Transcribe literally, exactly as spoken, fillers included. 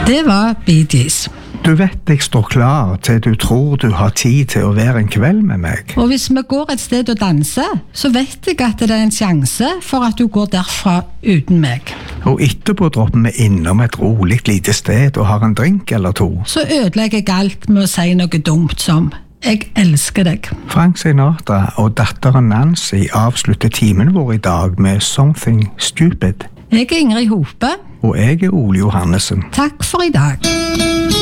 Det var Bee Gees. Du vet jeg står klar til du tror du har tid til å være en kveld med meg. Og hvis vi går et sted og danser, så vet jeg at det er en sjanse for at du går derfra uten meg. Og etterpå dropper vi innom et rolig lite sted og har en drink eller to. Så ødelegger jeg alt med å si noe dumt som «Jeg elsker deg». Frank Sinatra og datteren Nancy avslutter timen vår i dag med Something Stupid. Jeg er Ingrid Hope. Og jeg er Ole Johannessen. Takk for i dag.